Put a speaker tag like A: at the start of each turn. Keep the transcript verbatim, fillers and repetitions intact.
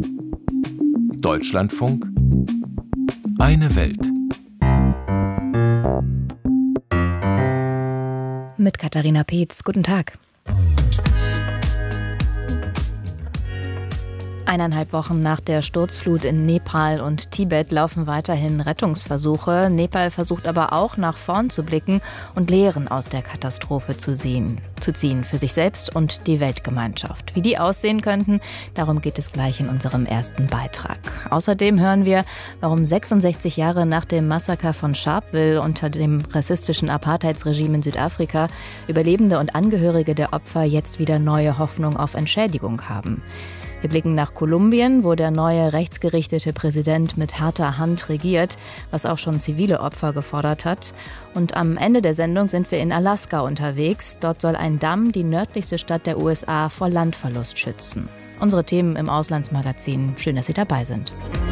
A: Deutschlandfunk. Eine Welt.
B: Mit Katharina Peetz. Guten Tag. Eineinhalb Wochen nach der Sturzflut in Nepal und Tibet laufen weiterhin Rettungsversuche. Nepal versucht aber auch nach vorn zu blicken und Lehren aus der Katastrophe zu, sehen, zu ziehen für sich selbst und die Weltgemeinschaft. Wie die aussehen könnten, darum geht es gleich in unserem ersten Beitrag. Außerdem hören wir, warum sechsundsechzig Jahre nach dem Massaker von Sharpeville unter dem rassistischen Apartheidsregime in Südafrika Überlebende und Angehörige der Opfer jetzt wieder neue Hoffnung auf Entschädigung haben. Wir blicken nach Kolumbien, wo der neue rechtsgerichtete Präsident mit harter Hand regiert, was auch schon zivile Opfer gefordert hat. Und am Ende der Sendung sind wir in Alaska unterwegs. Dort soll ein Damm die nördlichste Stadt der U S A vor Landverlust schützen. Unsere Themen im Auslandsmagazin. Schön, dass Sie dabei sind.